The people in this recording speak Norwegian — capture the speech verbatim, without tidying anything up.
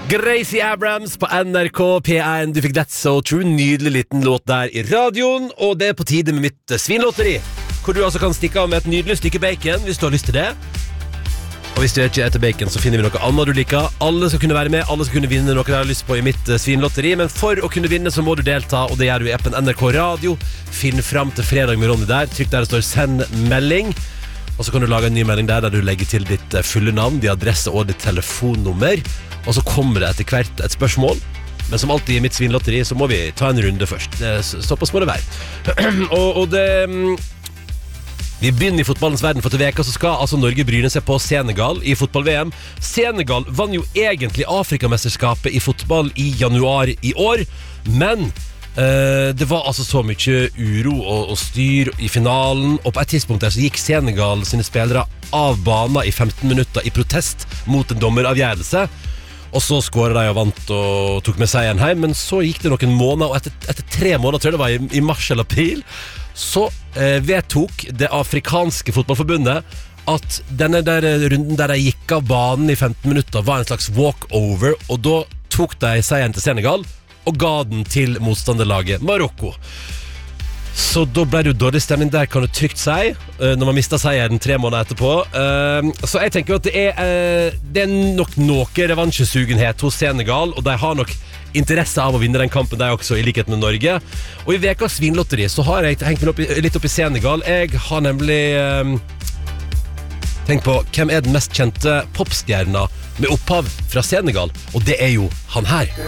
Gracie Abrams på N R K P én. Du fikk That's So True. Nydelig liten låt der i radioen. Og det er på tide med mitt svinlotteri, hvor du altså kan stikke av med et nydelig stykke bacon hvis du har lyst til det. Og hvis du ikke etter bacon, så finner vi noe annet du liker. Alle skal kunne være med, alle skal kunne vinne noe de har lyst på i mitt svinlotteri. Men for å kunne vinne så må du delta, og det gjør du i appen N R K Radio. Finn fram til fredag med Ronny der. Trykk der det står send melding. Og så kan du lage en ny melding der, der du legger til ditt fulle navn, din adresse og ditt telefonnummer. Og så kommer det etter hvert et spørsmål. Men som alltid i mitt svinlotteri så må vi ta en runde først. Det er såpass må det være. og, og det... Vi begynner i fotballens verden, for til veka så skal altså Norge bryne seg på Senegal i fotball-V M. Senegal vann jo egentlig Afrikamesterskapet i fotball i januar i år, men eh, det var altså så mye uro og, og styr i finalen, og på et tidspunkt der så gikk Senegal sine spillere av banen i femten minutter i protest mot en dommeravgjørelse. Og så skåret de og vant og tok med seieren hjem. Men så gikk det noen måneder, og etter, etter tre måneder, tror jeg det var i, i mars eller april, så eh, vedtok det afrikanske fotballforbundet at denne der runden der de gikk av banen i femten minutter var en slags walkover, og da tok de seieren til Senegal og ga den til motstanderlaget Marokko. Så da ble det jo dårlig stemning der, kan du trygt si, når man mistet seieren tre måneder etterpå. Så jeg tenker jo at det er, det er nok noe revansjesugenhet hos Senegal, og de har nok interesse av å vinne den kampen der også, i likhet med Norge. Og i vekas svinlotteri så har jeg hengt meg opp i, litt opp i Senegal. Jeg har nemlig um, tenkt på hvem er den mest kjente popstjerna med opphav fra Senegal, og det er jo han her.